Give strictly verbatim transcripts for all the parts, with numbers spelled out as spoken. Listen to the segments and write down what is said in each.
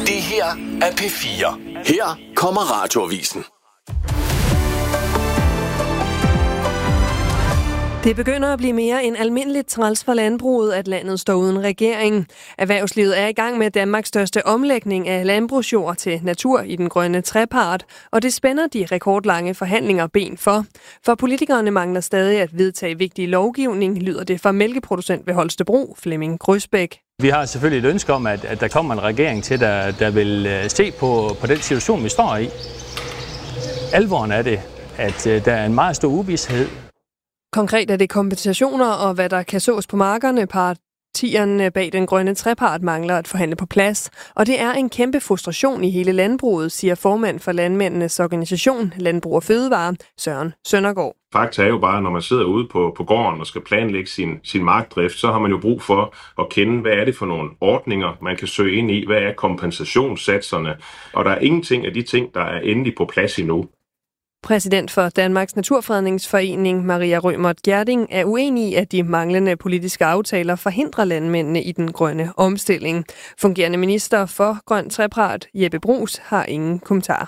Det her er P fire. Her kommer Radioavisen. Det begynder at blive mere end almindeligt træls for landbruget, at landet står uden regering. Erhvervslivet er i gang med Danmarks største omlægning af landbrugsjord til natur i den grønne trepart, og det spænder de rekordlange forhandlinger ben for. For politikerne mangler stadig at vedtage vigtig lovgivning, lyder det fra mælkeproducent ved Holstebro, Flemming Grøsbæk. Vi har selvfølgelig et ønske om, at, at der kommer en regering til, der, der vil se på, på den situation, vi står i. Alvoren er det, at uh, der er en meget stor uvished. Konkret er det kompensationer og hvad der kan sås på markerne. Partierne bag den grønne trepart mangler at forhandle på plads. Og det er en kæmpe frustration i hele landbruget, siger formand for landmændenes organisation Landbrug og Fødevare, Søren Søndergaard. Fakta er jo bare, når man sidder ude på, på gården og skal planlægge sin, sin markdrift, så har man jo brug for at kende, hvad er det for nogle ordninger, man kan søge ind i, hvad er kompensationssatserne. Og der er ingenting af de ting, der er endelig på plads endnu. Præsident for Danmarks Naturfredningsforening, Maria Rømert Gjerding, er uenig i, at de manglende politiske aftaler forhindrer landmændene i den grønne omstilling. Fungerende minister for Grøn Trepart, Jeppe Bruus, har ingen kommentar.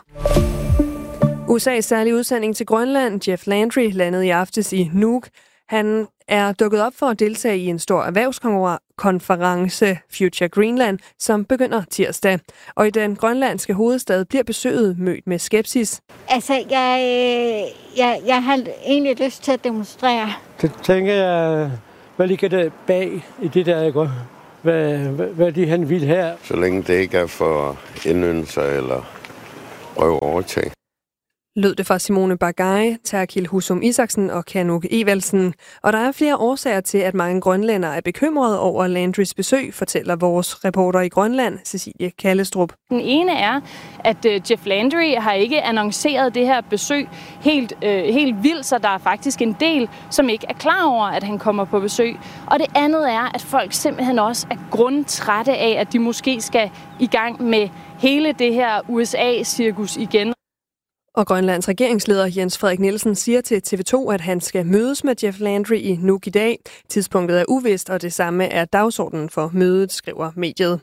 U S A's særlige udsending til Grønland, Jeff Landry, landede i aftes i Nuuk. Han er dukket op for at deltage i en stor erhvervskonference, Future Greenland, som begynder tirsdag. Og i den grønlandske hovedstad bliver besøget mødt med skepsis. Altså, jeg, jeg, jeg har egentlig lyst til at demonstrere. Så tænker jeg, hvad ligger der bag i det der, ikke? Hvad, hvad, hvad de han vil her? Så længe det ikke er for indøndelser eller prøve overtag. Lød det fra Simone Bagay, Terkil Husum Isaksen og Kanuk Evalsen. Og der er flere årsager til, at mange grønlændere er bekymrede over Landrys besøg, fortæller vores reporter i Grønland, Cecilie Kallestrup. Den ene er, at Jeff Landry har ikke annonceret det her besøg helt, øh, helt vildt, så der er faktisk en del, som ikke er klar over, at han kommer på besøg. Og det andet er, at folk simpelthen også er grundtrætte af, at de måske skal i gang med hele det her U S A-cirkus igen. Og Grønlands regeringsleder Jens Frederik Nielsen siger til T V to, at han skal mødes med Jeff Landry i Nuuk i dag. Tidspunktet er uvist, og det samme er dagsordenen for mødet, skriver mediet.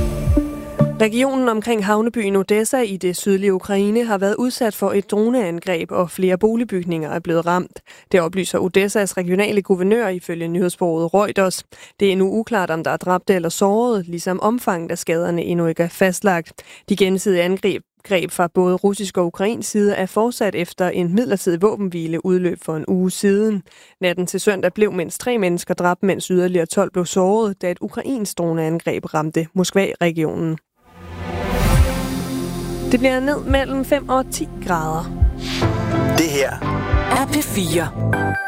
Regionen omkring havnebyen Odessa i det sydlige Ukraine har været udsat for et droneangreb, og flere boligbygninger er blevet ramt. Det oplyser Odessas regionale guvernør ifølge nyhedsbureauet Reuters. Det er nu uklart, om der er dræbte eller sårede, ligesom omfanget af skaderne endnu ikke er fastlagt. De gensidige angreb greb fra både russisk og ukrainsk side er fortsat efter en midlertidig våbenhvile udløb for en uge siden. Natten til søndag blev mindst tre mennesker dræbt, mens yderligere tolv blev såret, da et ukrainsk droneangreb ramte Moskva-regionen. Det bliver ned mellem fem og ti grader. Det her er P fire.